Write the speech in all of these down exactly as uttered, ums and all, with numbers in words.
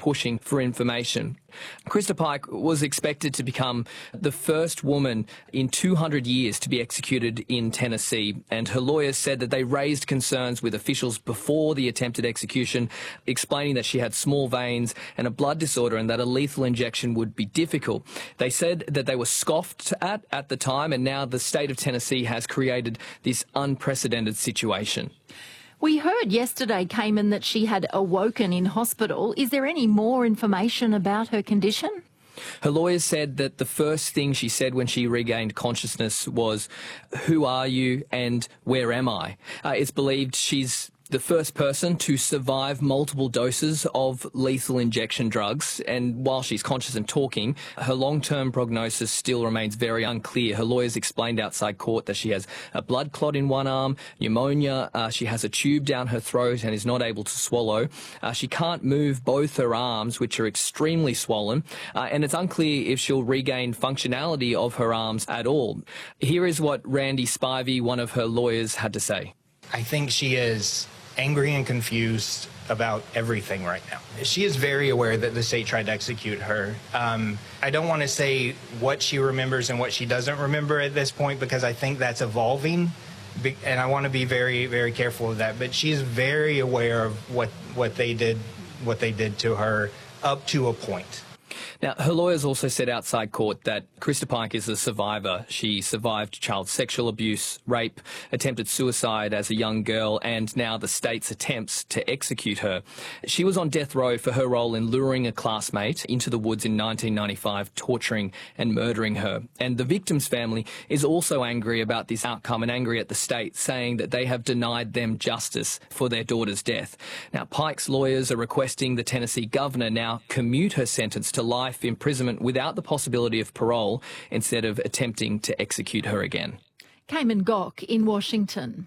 pushing for information. Krista Pike was expected to become the first woman in two hundred years to be executed in Tennessee, and her lawyers said that they raised concerns with officials before the attempted execution, explaining that she had small veins and a blood disorder and that a lethal injection would be difficult. They said that they were scoffed at at the time, and now the state of Tennessee has created this unprecedented situation. We heard yesterday, Cayman, that she had awoken in hospital. Is there any more information about her condition? Her lawyers said that the first thing she said when she regained consciousness was, "Who are you and where am I?" Uh, it's believed she's the first person to survive multiple doses of lethal injection drugs, and while she's conscious and talking, her long-term prognosis still remains very unclear. Her lawyers explained outside court that she has a blood clot in one arm, pneumonia, uh, she has a tube down her throat and is not able to swallow. Uh, she can't move both her arms, which are extremely swollen, uh, and it's unclear if she'll regain functionality of her arms at all. Here is what Randy Spivey, one of her lawyers, had to say. I think she is angry and confused about everything right now. She is very aware that the state tried to execute her. Um, I don't want to say what she remembers and what she doesn't remember at this point, because I think that's evolving, and I want to be very, very careful of that. But she's very aware of what, what they did, what they did to her up to a point. Now, her lawyers also said outside court that Krista Pike is a survivor. She survived child sexual abuse, rape, attempted suicide as a young girl, and now the state's attempts to execute her. She was on death row for her role in luring a classmate into the woods in nineteen ninety-five, torturing and murdering her. And the victim's family is also angry about this outcome and angry at the state, saying that they have denied them justice for their daughter's death. Now, Pike's lawyers are requesting the Tennessee governor now commute her sentence to life imprisonment without the possibility of parole, instead of attempting to execute her again. Cayman Gok in Washington.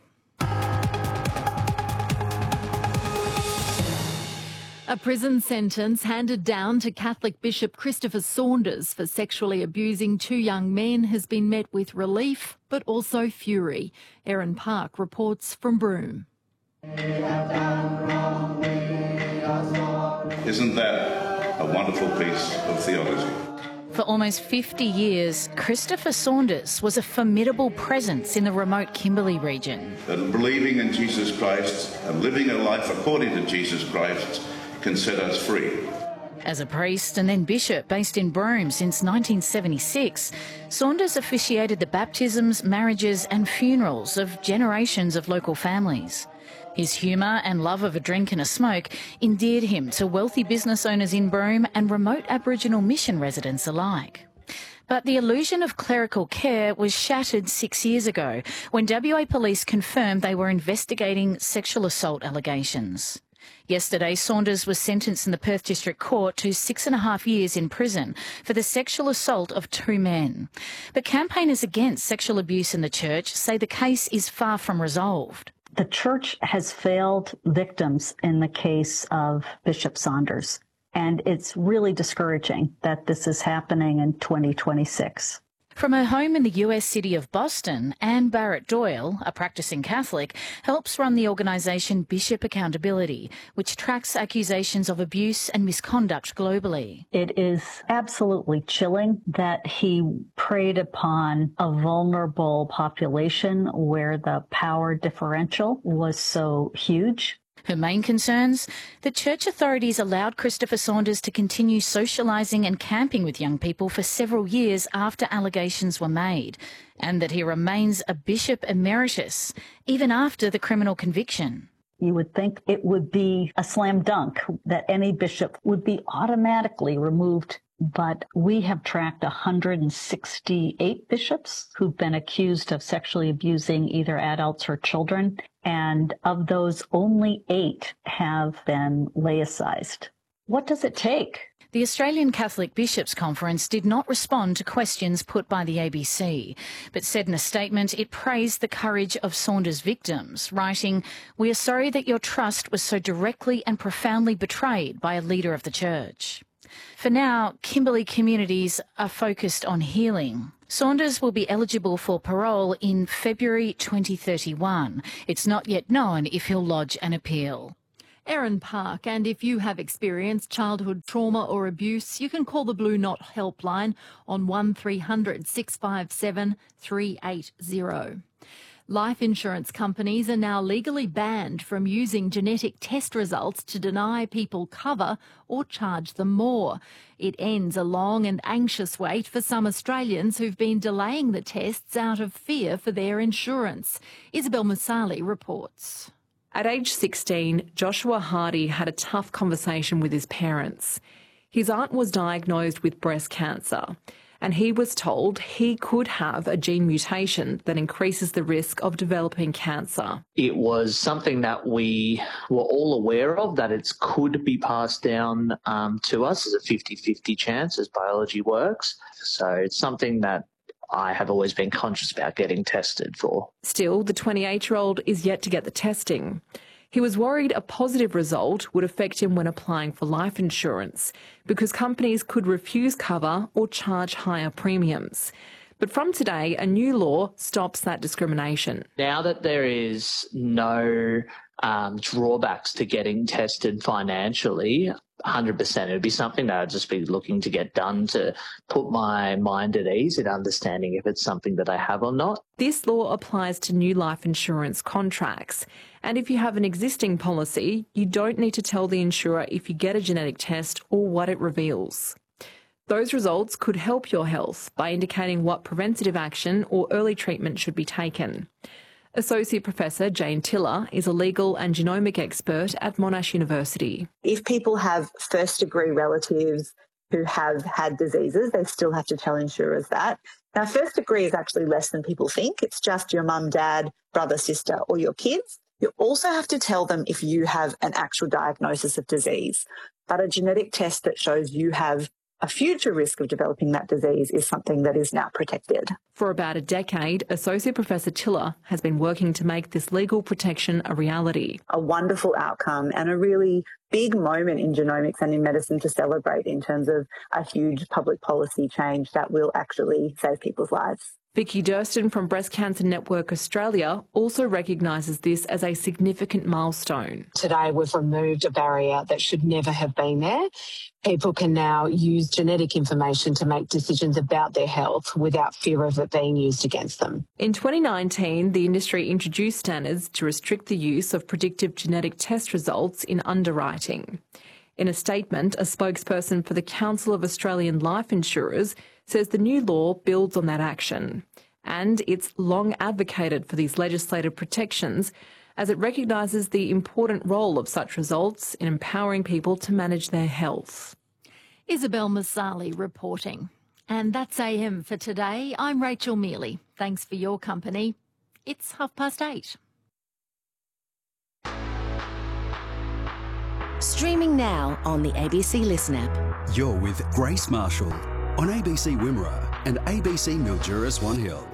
A prison sentence handed down to Catholic Bishop Christopher Saunders for sexually abusing two young men has been met with relief but also fury. Erin Park reports from Broome. Isn't that a wonderful piece of theology? For almost fifty years, Christopher Saunders was a formidable presence in the remote Kimberley region. That believing in Jesus Christ and living a life according to Jesus Christ can set us free. As a priest and then bishop based in Broome since nineteen seventy-six, Saunders officiated the baptisms, marriages and funerals of generations of local families. His humour and love of a drink and a smoke endeared him to wealthy business owners in Broome and remote Aboriginal mission residents alike. But the illusion of clerical care was shattered six years ago when W A Police confirmed they were investigating sexual assault allegations. Yesterday, Saunders was sentenced in the Perth District Court to six and a half years in prison for the sexual assault of two men. But campaigners against sexual abuse in the church say the case is far from resolved. The church has failed victims in the case of Bishop Saunders, and it's really discouraging that this is happening in twenty twenty-six. From her home in the U S city of Boston, Anne Barrett Doyle, a practicing Catholic, helps run the organisation Bishop Accountability, which tracks accusations of abuse and misconduct globally. It is absolutely chilling that he preyed upon a vulnerable population where the power differential was so huge. Her main concerns? The church authorities allowed Christopher Saunders to continue socialising and camping with young people for several years after allegations were made, and that he remains a bishop emeritus, even after the criminal conviction. You would think it would be a slam dunk that any bishop would be automatically removed, but we have tracked one hundred sixty-eight bishops who've been accused of sexually abusing either adults or children, and of those, only eight have been laicized. What does it take? The Australian Catholic Bishops' Conference did not respond to questions put by the A B C, but said in a statement it praised the courage of Saunders' victims, writing, "We are sorry that your trust was so directly and profoundly betrayed by a leader of the Church." For now, Kimberley communities are focused on healing. Saunders will be eligible for parole in February twenty thirty-one. It's not yet known if he'll lodge an appeal. Erin Park, and if you have experienced childhood trauma or abuse, you can call the Blue Knot helpline on one three hundred six five seven three eight zero. Life insurance companies are now legally banned from using genetic test results to deny people cover or charge them more. It ends a long and anxious wait for some Australians who've been delaying the tests out of fear for their insurance. Isabel Musali reports. At age sixteen, Joshua Hardy had a tough conversation with his parents. His aunt was diagnosed with breast cancer, and he was told he could have a gene mutation that increases the risk of developing cancer. It was something that we were all aware of, that it could be passed down um, to us as a fifty-fifty chance as biology works. So it's something that I have always been conscious about getting tested for. Still, the twenty-eight-year-old is yet to get the testing. He was worried a positive result would affect him when applying for life insurance because companies could refuse cover or charge higher premiums. But from today, a new law stops that discrimination. Now that there is no um, drawbacks to getting tested financially, one hundred percent it would be something that I'd just be looking to get done to put my mind at ease in understanding if it's something that I have or not. This law applies to new life insurance contracts. And if you have an existing policy, you don't need to tell the insurer if you get a genetic test or what it reveals. Those results could help your health by indicating what preventative action or early treatment should be taken. Associate Professor Jane Tiller is a legal and genomic expert at Monash University. If people have first-degree relatives who have had diseases, they still have to tell insurers that. Now, first degree is actually less than people think. It's just your mum, dad, brother, sister, or your kids. You also have to tell them if you have an actual diagnosis of disease. But a genetic test that shows you have a future risk of developing that disease is something that is now protected. For about a decade, Associate Professor Tiller has been working to make this legal protection a reality. A wonderful outcome and a really big moment in genomics and in medicine to celebrate in terms of a huge public policy change that will actually save people's lives. Vicky Durston from Breast Cancer Network Australia also recognises this as a significant milestone. Today we've removed a barrier that should never have been there. People can now use genetic information to make decisions about their health without fear of it being used against them. In twenty nineteen, the industry introduced standards to restrict the use of predictive genetic test results in underwriting. In a statement, a spokesperson for the Council of Australian Life Insurers says the new law builds on that action. And it's long advocated for these legislative protections as it recognises the important role of such results in empowering people to manage their health. Isabel Masali reporting. And that's A M for today. I'm Rachel Mealy. Thanks for your company. It's half past eight. Streaming now on the A B C Listen app. You're with Grace Marshall on A B C Wimmera and A B C Mildura Swan Hill.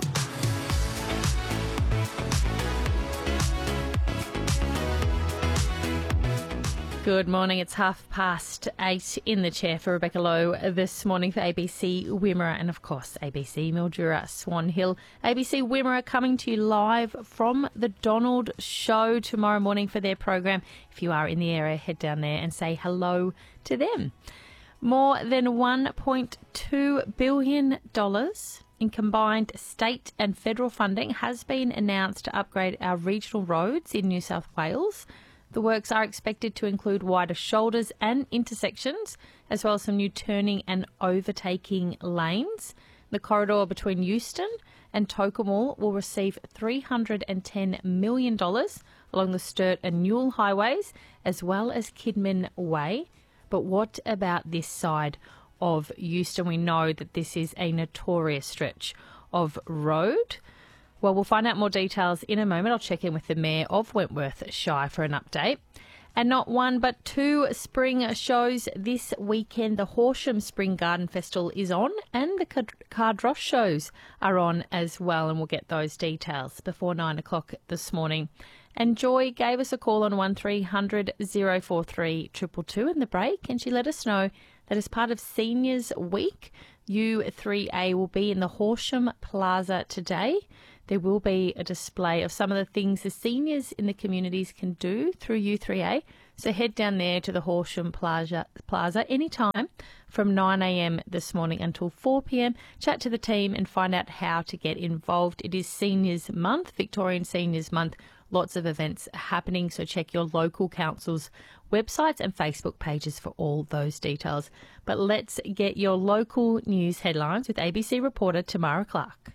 Good morning. It's half past eight in the chair for Rebecca Lowe this morning for A B C Wimmera and, of course, A B C Mildura Swan Hill. A B C Wimmera coming to you live from the Donald Show tomorrow morning for their program. If you are in the area, head down there and say hello to them. More than one point two billion dollars in combined state and federal funding has been announced to upgrade our regional roads in New South Wales. The works are expected to include wider shoulders and intersections, as well as some new turning and overtaking lanes. The corridor between Euston and Tocumwal will receive three hundred ten million dollars along the Sturt and Newell highways, as well as Kidman Way. But what about this side of Euston? We know that this is a notorious stretch of road. Well, we'll find out more details in a moment. I'll check in with the Mayor of Wentworth Shire for an update. And not one but two spring shows this weekend. The Horsham Spring Garden Festival is on and the Cardross shows are on as well, and we'll get those details before nine o'clock this morning. And Joy gave us a call on one three hundred oh four three two two two in the break, and she let us know that as part of Seniors Week, U three A will be in the Horsham Plaza today. There will be a display of some of the things the seniors in the communities can do through U three A So head down there to the Horsham Plaza, Plaza anytime from nine a m this morning until four p m. Chat to the team and find out how to get involved. It is Seniors Month, Victorian Seniors Month. Lots of events happening, so check your local council's websites and Facebook pages for all those details. But let's get your local news headlines with A B C reporter Tamara Clark.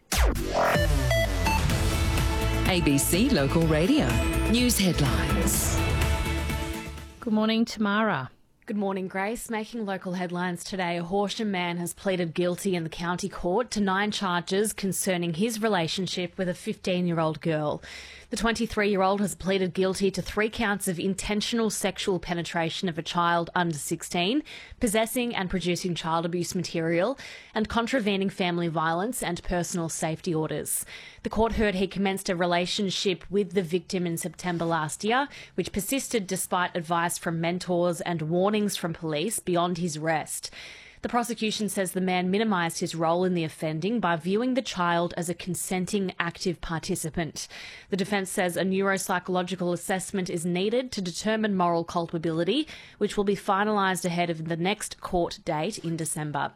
A B C Local Radio News Headlines. Good morning, Tamara. Good morning, Grace. Making local headlines today, a Horsham man has pleaded guilty in the county court to nine charges concerning his relationship with a fifteen-year-old girl. The twenty-three-year-old has pleaded guilty to three counts of intentional sexual penetration of a child under sixteen, possessing and producing child abuse material, and contravening family violence and personal safety orders. The court heard he commenced a relationship with the victim in September last year, which persisted despite advice from mentors and warnings from police beyond his arrest. The prosecution says the man minimised his role in the offending by viewing the child as a consenting active participant. The defence says a neuropsychological assessment is needed to determine moral culpability, which will be finalised ahead of the next court date in December.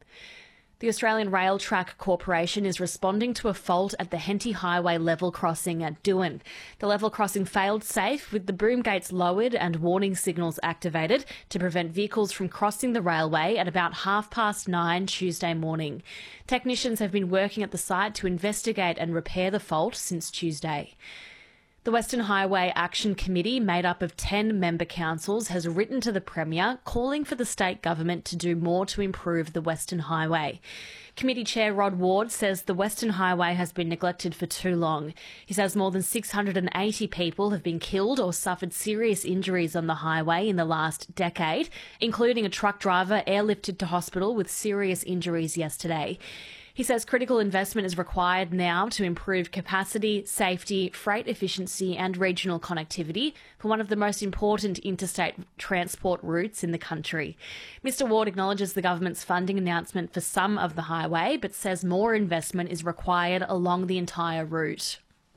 The Australian Rail Track Corporation is responding to a fault at the Henty Highway level crossing at Doon. The level crossing failed safe with the boom gates lowered and warning signals activated to prevent vehicles from crossing the railway at about half past nine Tuesday morning. Technicians have been working at the site to investigate and repair the fault since Tuesday. The Western Highway Action Committee, made up of ten member councils, has written to the Premier calling for the state government to do more to improve the Western Highway. Committee Chair Rod Ward says the Western Highway has been neglected for too long. He says more than six hundred eighty people have been killed or suffered serious injuries on the highway in the last decade, including a truck driver airlifted to hospital with serious injuries yesterday. He says critical investment is required now to improve capacity, safety, freight efficiency and regional connectivity for one of the most important interstate transport routes in the country. Mister Ward acknowledges the government's funding announcement for some of the highway, but says more investment is required along the entire route.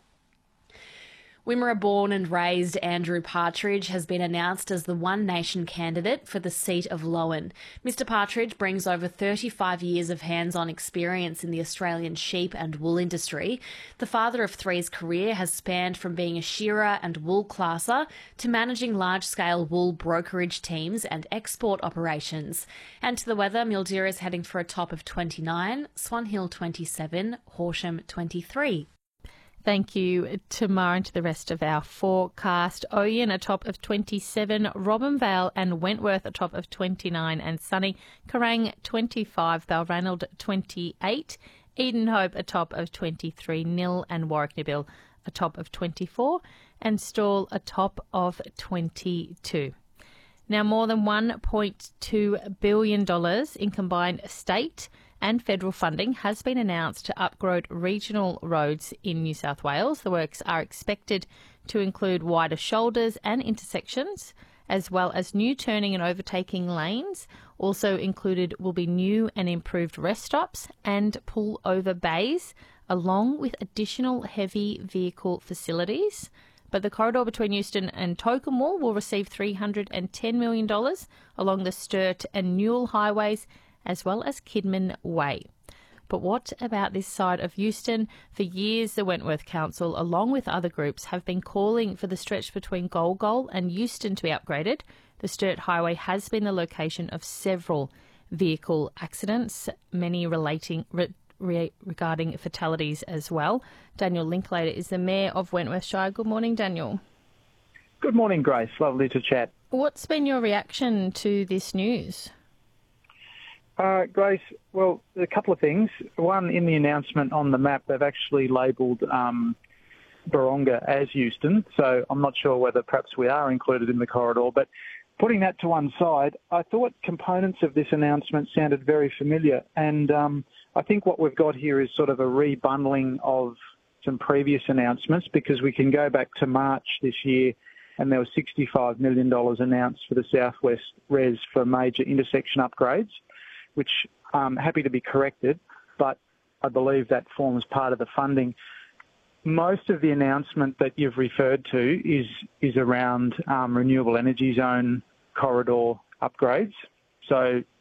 Wimmera-born and raised Andrew Partridge has been announced as the One Nation candidate for the seat of Lowan. Mister Partridge brings over thirty-five years of hands-on experience in the Australian sheep and wool industry. The father of three's career has spanned from being a shearer and wool classer to managing large-scale wool brokerage teams and export operations. And to the weather, Mildura is heading for a top of twenty-nine, Swan Hill twenty-seven, Horsham twenty-three. Thank you, Tamara, and to the rest of our forecast. Oyen, a top of twenty-seven, Robinvale and Wentworth, a top of twenty-nine and sunny, Kerrang, twenty-five, Balranald, twenty-eight, Edenhope, a top of twenty-three, Nil and Warwick-Nabil, a top of twenty-four, and Stawell, a top of twenty-two. Now, more than one point two billion dollars in combined state and federal funding has been announced to upgrade regional roads in New South Wales. The works are expected to include wider shoulders and intersections, as well as new turning and overtaking lanes. Also included will be new and improved rest stops and pull-over bays, along with additional heavy vehicle facilities. But the corridor between Euston and Tocumwal will receive three hundred ten million dollars along the Sturt and Newell highways, as well as Kidman Way. But what about this side of Euston? For years, the Wentworth Council, along with other groups, have been calling for the stretch between Golgol and Euston to be upgraded. The Sturt Highway has been the location of several vehicle accidents, many relating re, re, regarding fatalities as well. Daniel Linklater is the Mayor of Wentworth Shire. Good morning, Daniel. Good morning, Grace. Lovely to chat. What's been your reaction to this news? Uh, Grace, well, a couple of things. One, in the announcement on the map, they've actually labelled um, Baronga as Euston, so I'm not sure whether perhaps we are included in the corridor. But putting that to one side, I thought components of this announcement sounded very familiar, and um, I think what we've got here is sort of a rebundling of some previous announcements, because we can go back to March this year and there was sixty-five million dollars announced for the Southwest Res for major intersection upgrades, which I'm happy to be corrected, but I believe that forms part of the funding. most of the announcement that you've referred to is is around um, renewable energy zone corridor upgrades. So